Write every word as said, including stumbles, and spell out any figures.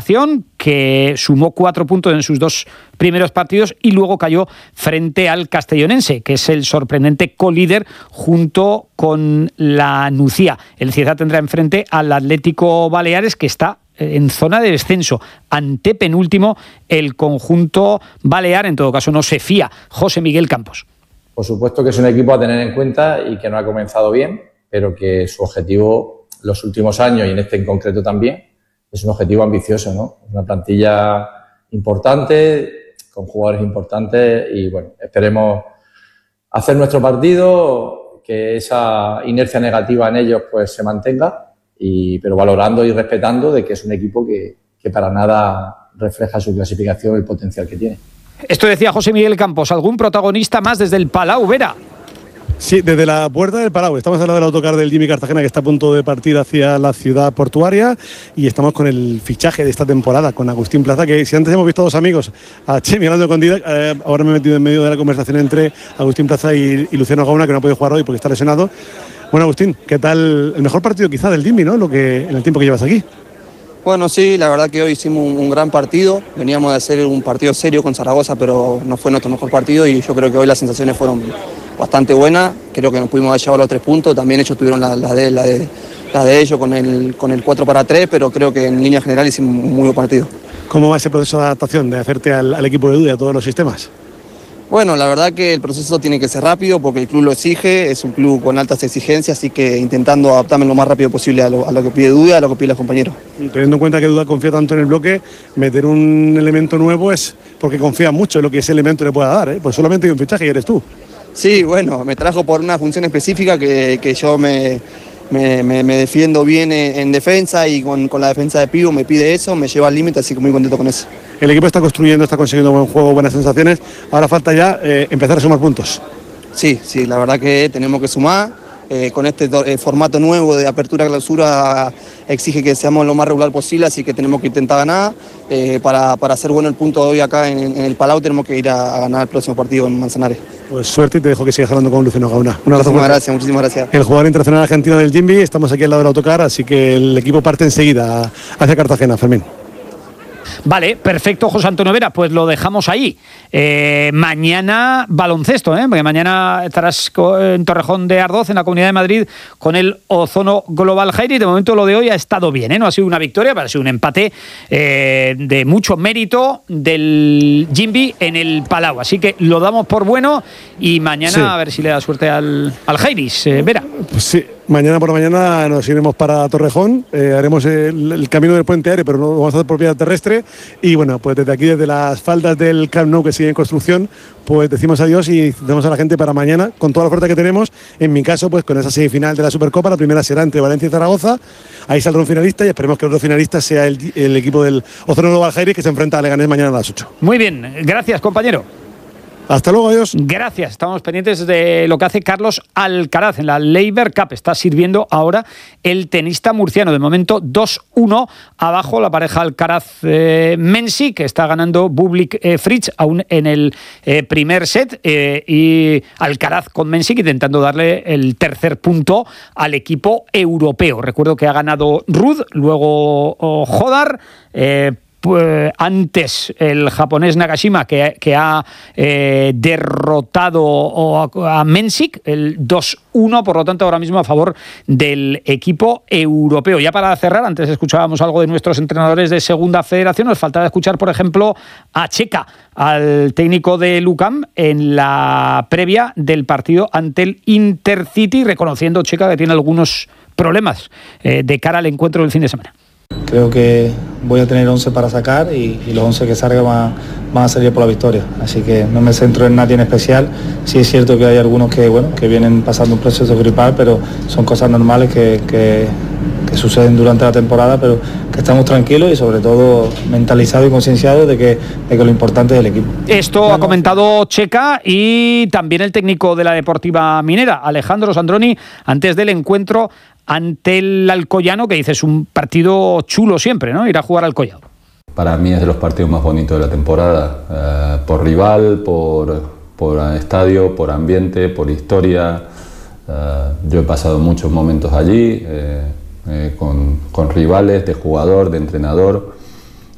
clasificación, que sumó cuatro puntos en sus dos primeros partidos y luego cayó frente al Castellonense, que es el sorprendente colíder junto con la Nucía. El Cieza tendrá enfrente al Atlético Baleares, que está en zona de descenso, antepenúltimo el conjunto balear. En todo caso no se fía José Miguel Campos. Por supuesto que es un equipo a tener en cuenta y que no ha comenzado bien, pero que su objetivo los últimos años, y en este en concreto también, es un objetivo ambicioso, ¿no? Una plantilla importante, con jugadores importantes y, bueno, esperemos hacer nuestro partido, que esa inercia negativa en ellos pues se mantenga, y, pero valorando y respetando de que es un equipo que, que para nada refleja su clasificación el potencial que tiene. Esto decía José Miguel Campos. ¿Algún protagonista más desde el Palau, Vera? Sí, desde la puerta del Palau. Estamos hablando del autocar del Jimmy Cartagena, que está a punto de partir hacia la ciudad portuaria, y estamos con el fichaje de esta temporada, con Agustín Plaza, que si antes hemos visto a dos amigos, a Chemi hablando con Didac, eh, ahora me he metido en medio de la conversación entre Agustín Plaza y, y Luciano Gauna, que no ha podido jugar hoy porque está lesionado. Bueno, Agustín, ¿qué tal? El mejor partido quizá del Jimmy, ¿no? Lo que, en el tiempo que llevas aquí. Bueno, sí, la verdad que hoy hicimos un, un gran partido. Veníamos de hacer un partido serio con Zaragoza, pero no fue nuestro mejor partido y yo creo que hoy las sensaciones fueron bastante buenas. Creo que nos pudimos haber llevado los tres puntos. También ellos tuvieron la, la, de, la, de, la de ellos con el, con el cuatro para tres, pero creo que en línea general hicimos un muy buen partido. ¿Cómo va ese proceso de adaptación, de hacerte al, al equipo de Duda, a todos los sistemas? Bueno, la verdad que el proceso tiene que ser rápido porque el club lo exige, es un club con altas exigencias, así que intentando adaptarme lo más rápido posible a lo, a lo que pide Duda, a lo que piden los compañeros. Teniendo en cuenta que Duda confía tanto en el bloque, meter un elemento nuevo es porque confía mucho en lo que ese elemento le pueda dar, ¿eh? Pues solamente hay un fichaje y eres tú. Sí, bueno, me trajo por una función específica que, que yo me, me, me, me defiendo bien en, en defensa y con, con la defensa de Pivo me pide eso, me lleva al límite, así que muy contento con eso. El equipo está construyendo, está consiguiendo buen juego, buenas sensaciones. Ahora falta ya eh, empezar a sumar puntos. Sí, sí, la verdad que tenemos que sumar. Eh, con este eh, formato nuevo de apertura-clausura exige que seamos lo más regular posible, así que tenemos que intentar ganar. Eh, para, para hacer bueno el punto de hoy acá en, en el Palau tenemos que ir a, a ganar el próximo partido en Manzanares. Pues suerte y te dejo que sigas hablando con Luciano Gauna. Un abrazo. Muchísimas gracias, muchísimas gracias. El jugador internacional argentino del Jimby, estamos aquí al lado del autocar, así que el equipo parte enseguida hacia Cartagena, Fermín. Vale, perfecto, José Antonio Vera, pues lo dejamos ahí. Eh, mañana baloncesto, ¿eh? Porque mañana estarás en Torrejón de Ardoz, en la Comunidad de Madrid, con el Ozono Global Jairi. De momento lo de hoy ha estado bien, ¿eh? No ha sido una victoria, pero ha sido un empate eh, de mucho mérito del Jimby en el Palau. Así que lo damos por bueno y mañana sí, a ver si le da suerte al, al Jairis, eh, Vera. Pues sí. Mañana por la mañana nos iremos para Torrejón, eh, haremos el, el camino del puente aéreo, pero no vamos a hacer por vía terrestre. Y bueno, pues desde aquí, desde las faldas del Camp Nou que sigue en construcción, pues decimos adiós y decimos a la gente para mañana, con toda la oferta que tenemos. En mi caso, pues con esa semifinal de la Supercopa, la primera será entre Valencia y Zaragoza. Ahí saldrá un finalista y esperemos que el otro finalista sea el, el equipo del Ozono Global Jairi, que se enfrenta a Leganés mañana a las ocho. Muy bien, gracias, compañero. Hasta luego, adiós. Gracias. Estamos pendientes de lo que hace Carlos Alcaraz en la Laver Cup. Está sirviendo ahora el tenista murciano. De momento dos uno abajo la pareja Alcaraz-Mensi, eh, que está ganando Bublik-Fritz eh, aún en el eh, primer set. Eh, y Alcaraz con Mensi intentando darle el tercer punto al equipo europeo. Recuerdo que ha ganado Ruud, luego oh, Hodar, eh, Pues antes el japonés Nagashima que, que ha eh, derrotado a, a Mensik, el dos uno, por lo tanto ahora mismo a favor del equipo europeo. Ya para cerrar, antes escuchábamos algo de nuestros entrenadores de Segunda Federación, nos faltaba escuchar por ejemplo a Checa, al técnico de Lucam, en la previa del partido ante el Intercity, reconociendo Checa que tiene algunos problemas eh, de cara al encuentro del fin de semana. Creo que voy a tener once para sacar y, y los once que salgan van, van a salir por la victoria. Así que no me centro en nadie en especial. Sí es cierto que hay algunos que, bueno, que vienen pasando un proceso gripal, pero son cosas normales que, que, que suceden durante la temporada, pero que estamos tranquilos y sobre todo mentalizados y concienciados de que, de que lo importante es el equipo. Esto bueno, ha comentado Checa y también el técnico de la Deportiva Minera, Alejandro Sandroni, antes del encuentro ante el Alcoyano, que dice es un partido chulo siempre, ¿no? Ir a jugar al Collado. Para mí es de los partidos más bonitos de la temporada, eh, por rival, por, por estadio, por ambiente, por historia. Eh, yo he pasado muchos momentos allí, eh, eh, con, con rivales, de jugador, de entrenador.